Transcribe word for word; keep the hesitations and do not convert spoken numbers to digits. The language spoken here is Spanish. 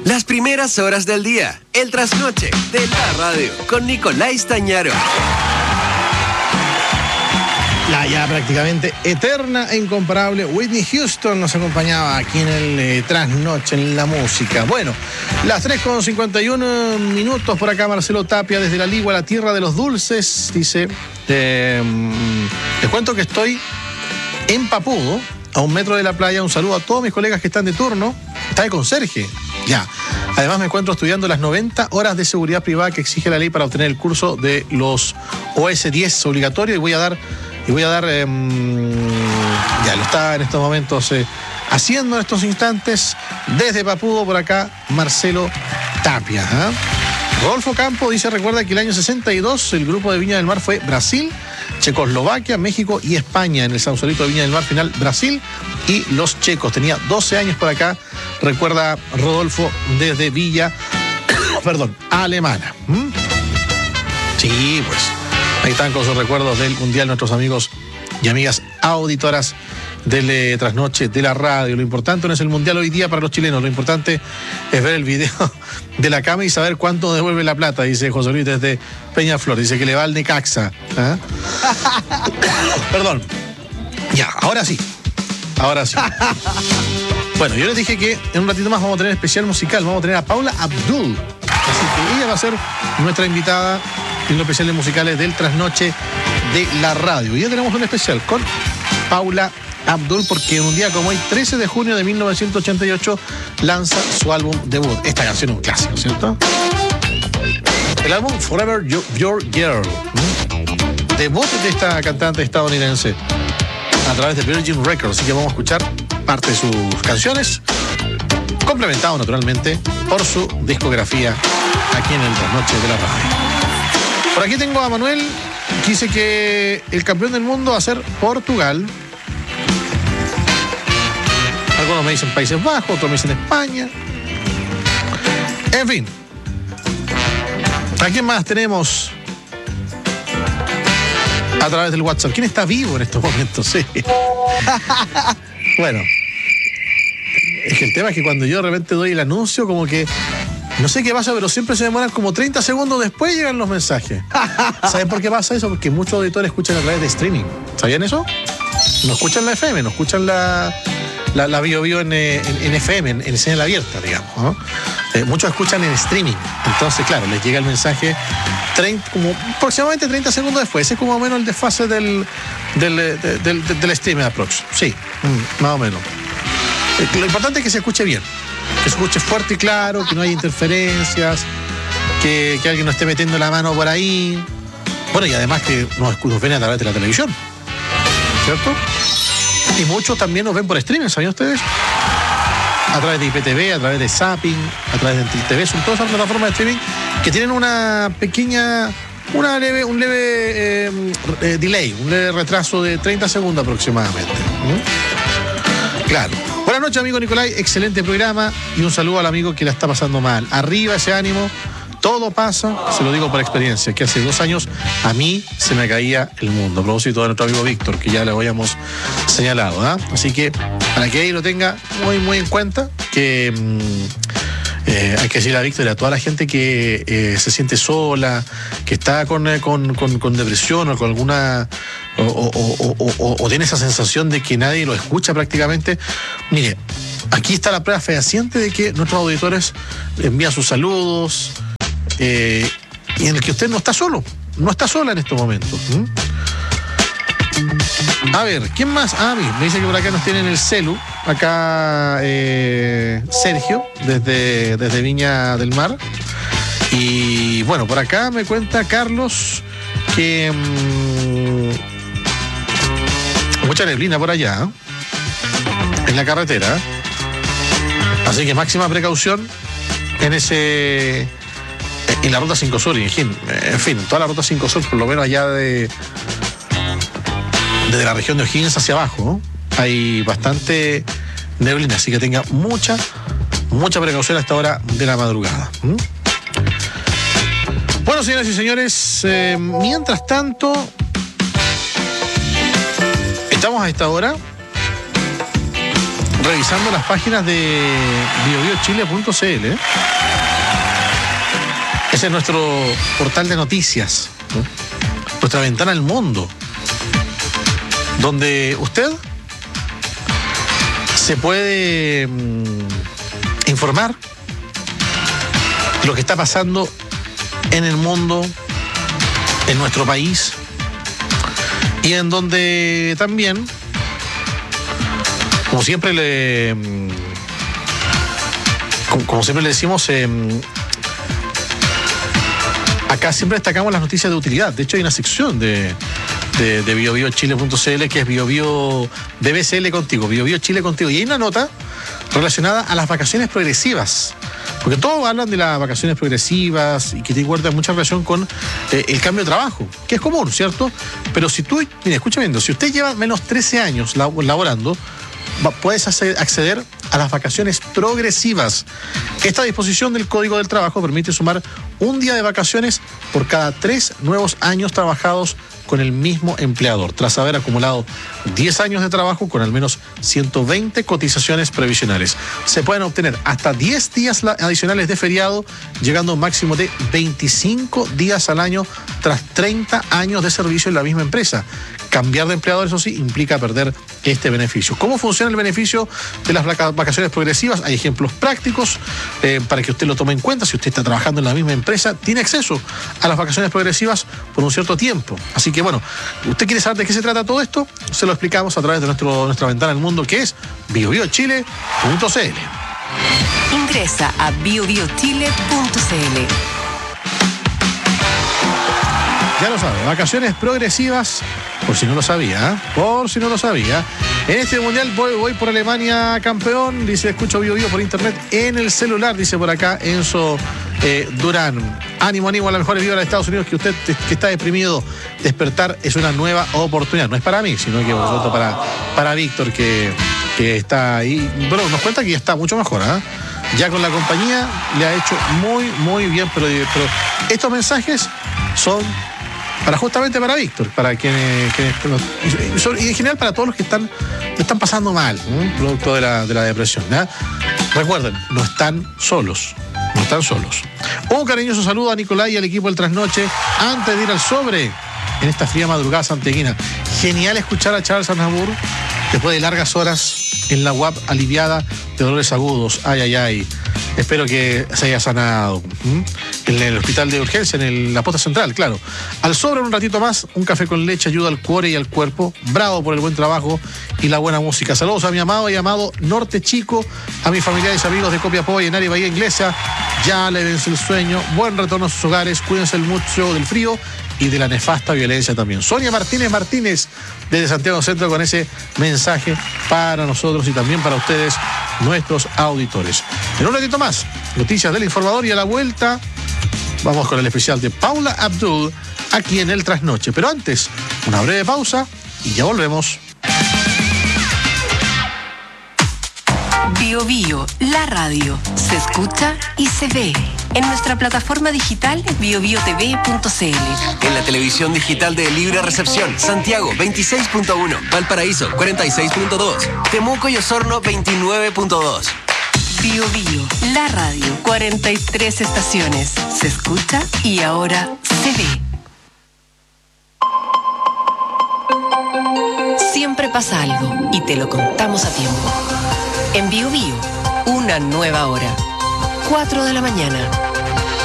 Las primeras horas del día, el trasnoche de la radio, con Nicolás Stañaro. La ya prácticamente eterna e incomparable Whitney Houston nos acompañaba aquí en el eh, trasnoche en la música. Bueno, las tres con cincuenta y uno minutos por acá. Marcelo Tapia desde la Ligua, la tierra de los dulces, dice, eh, les cuento que estoy en Papudo, a un metro de la playa. Un saludo a todos mis colegas que están de turno. Está de conserje, ya. Además me encuentro estudiando las noventa horas de seguridad privada que exige la ley para obtener el curso de los O S diez obligatorio, y voy a dar Y voy a dar, eh, ya lo está en estos momentos eh, haciendo en estos instantes, desde Papudo por acá, Marcelo Tapia. ¿eh? Rodolfo Campo dice, recuerda que el año sesenta y dos el grupo de Viña del Mar fue Brasil, Checoslovaquia, México y España. En el Sausalito de Viña del Mar, final Brasil y los checos. Tenía doce años por acá, recuerda Rodolfo desde Villa, perdón, Alemana. ¿Mm? Sí, pues. Ahí están con sus recuerdos del Mundial nuestros amigos y amigas auditoras del eh, trasnoche de la radio. Lo importante no es el Mundial hoy día para los chilenos, lo importante es ver el video de la cama y saber cuánto devuelve la plata, dice José Luis desde Peñaflor. Dice que le va al Necaxa. ¿eh? Perdón. Ya, ahora sí. Ahora sí. Bueno, yo les dije que en un ratito más vamos a tener especial musical. Vamos a tener a Paula Abdul. Así que ella va a ser nuestra invitada en los especiales musicales del trasnoche de la radio. Y ya tenemos un especial con Paula Abdul, porque en un día como hoy, trece de junio de mil novecientos ochenta y ocho, lanza su álbum debut. Esta canción es un clásico, ¿cierto? El álbum Forever Your Girl. ¿Mm? Debut de esta cantante estadounidense a través de Virgin Records. Así que vamos a escuchar parte de sus canciones, complementado naturalmente por su discografía aquí en el trasnoche de la radio. Por aquí tengo a Manuel, que dice que el campeón del mundo va a ser Portugal. Algunos me dicen Países Bajos, otros me dicen España. En fin. ¿A quién más tenemos a través del WhatsApp? ¿Quién está vivo en estos momentos? Sí. Bueno. Es que el tema es que cuando yo de repente doy el anuncio, como que no sé qué pasa, pero siempre se demoran como treinta segundos después llegan los mensajes. ¿Saben por qué pasa eso? Porque muchos auditores escuchan a través de streaming. ¿Sabían eso? No escuchan la F M, no escuchan la, la, la Bio Bio en, en, en F M, en, en señal abierta, digamos, ¿no? Eh, muchos escuchan en streaming. Entonces, claro, les llega el mensaje treinta, como aproximadamente treinta segundos después. Ese es como más o menos el desfase del, del, del, del, del, del streaming aprox. Sí, más o menos. Eh, lo importante es que se escuche bien. Que se escuche fuerte y claro, que no haya interferencias, que, que alguien no esté metiendo la mano por ahí. Bueno, y además que nos, nos ven a través de la televisión, ¿cierto? Y muchos también nos ven por streaming, ¿sabían ustedes? A través de I P T V, a través de Zapping, a través de Entel T V. Son todas esas plataformas de streaming que tienen una pequeña, una leve, un leve eh, eh, delay, un leve retraso de treinta segundos aproximadamente. ¿Mm? Claro. Buenas noches, amigo Nicolás, excelente programa y un saludo al amigo que la está pasando mal. Arriba ese ánimo, todo pasa, se lo digo por experiencia, que hace dos años a mí se me caía el mundo. A propósito de nuestro amigo Víctor, que ya le habíamos señalado, ¿eh? Así que para que ahí lo tenga muy, muy en cuenta, que mmm, eh, hay que decirle a Víctor y a toda la gente que eh, se siente sola, que está con, eh, con, con, con depresión o con alguna... O, o, o, o, o tiene esa sensación de que nadie lo escucha prácticamente. Mire, aquí está la prueba fehaciente de que nuestros auditores envían sus saludos eh, y en el que usted no está solo, no está sola en estos momentos. ¿Mm? A ver, ¿quién más? Ah, me dice que por acá nos tienen el celu, acá eh, Sergio, desde, desde Viña del Mar. Y bueno, por acá me cuenta Carlos que... Mmm, mucha neblina por allá, ¿eh? En la carretera. Así que máxima precaución en ese en la ruta cinco Sur, en fin, en fin, toda la ruta cinco Sur, por lo menos allá de desde la región de O'Higgins hacia abajo, ¿no? Hay bastante neblina, así que tenga mucha, mucha precaución a esta hora de la madrugada. ¿Mm? Bueno, señoras y señores, eh, mientras tanto, estamos a esta hora revisando las páginas de bio bio chile punto c l. ¿eh? Ese es nuestro portal de noticias, ¿no? Nuestra ventana al mundo, donde usted se puede mmm, informar de lo que está pasando en el mundo, en nuestro país, y en donde también, como siempre le como, como siempre le decimos, eh, acá siempre destacamos las noticias de utilidad. De hecho, hay una sección de, de, de bio bio chile punto c l que es Bio Bio B B C L contigo, Bio Bio Chile contigo. Y hay una nota relacionada a las vacaciones progresivas. Porque todos hablan de las vacaciones progresivas y que te guardan mucha relación con eh, el cambio de trabajo, que es común, ¿cierto? Pero si tú, mire, escucha bien, si usted lleva menos trece años laborando, va, puedes acceder a las vacaciones progresivas. Esta disposición del Código del Trabajo permite sumar un día de vacaciones por cada tres nuevos años trabajados con el mismo empleador, tras haber acumulado diez años de trabajo con al menos ciento veinte cotizaciones previsionales. Se pueden obtener hasta diez días adicionales de feriado, llegando a un máximo de veinticinco días al año tras treinta años de servicio en la misma empresa. Cambiar de empleador, eso sí, implica perder este beneficio. ¿Cómo funciona el beneficio de las vacaciones progresivas? Hay ejemplos prácticos eh, para que usted lo tome en cuenta. Si usted está trabajando en la misma empresa, tiene acceso a las vacaciones progresivas por un cierto tiempo. Así que, bueno, ¿usted quiere saber de qué se trata todo esto? Se lo explicamos a través de nuestro, nuestra ventana al mundo, que es bio bio chile punto c l. Ingresa a bio bio chile punto c l. Ya lo sabe, vacaciones progresivas, por si no lo sabía, ¿eh? por si no lo sabía. En este mundial voy, voy por Alemania campeón, dice, escucho Bio Bio por internet en el celular, dice por acá Enzo eh, Durán. Ánimo, ánimo a la mejor viva de Estados Unidos, que usted que está deprimido, despertar es una nueva oportunidad. No es para mí, sino que por supuesto para, para Víctor, que, que está ahí. Bueno, nos cuenta que ya está mucho mejor, ¿eh? Ya con la compañía le ha hecho muy, muy bien, pero, pero estos mensajes son para justamente para Víctor, para quienes, quienes y en general para todos los que están, están pasando mal, ¿eh? Producto de la, de la depresión, ¿eh? Recuerden, no están solos, no están solos. Un cariñoso saludo a Nicolás y al equipo del Trasnoche antes de ir al sobre en esta fría madrugada santiaguina. Genial escuchar a Charles Aznavour después de largas horas en la U A P aliviada de dolores agudos. Ay, ay, ay. Espero que se haya sanado. ¿Mm? En el hospital de urgencia, en el, la posta central, claro. Al sobre un ratito más, un café con leche ayuda al cuore y al cuerpo. Bravo por el buen trabajo y la buena música. Saludos a mi amado y amado Norte Chico, a mis familiares y amigos de Copiapó y en área Bahía Inglesa. Ya le vence el sueño. Buen retorno a sus hogares. Cuídense mucho del frío y de la nefasta violencia también. Sonia Martínez Martínez, desde Santiago Centro, con ese mensaje para nosotros y también para ustedes, nuestros auditores. En un ratito más, noticias del informador, y a la vuelta vamos con el especial de Paula Abdul aquí en el Trasnoche. Pero antes, una breve pausa y ya volvemos. Bio Bio, la radio, se escucha y se ve. En nuestra plataforma digital bio bio t v punto c l. En la televisión digital de Libre Recepción, Santiago veintiséis punto uno, Valparaíso cuarenta y seis punto dos, Temuco y Osorno veintinueve punto dos. Bio Bio, la radio, cuarenta y tres estaciones. Se escucha y ahora se ve. Siempre pasa algo y te lo contamos a tiempo. En Bio Bio, una nueva hora. cuatro de la mañana.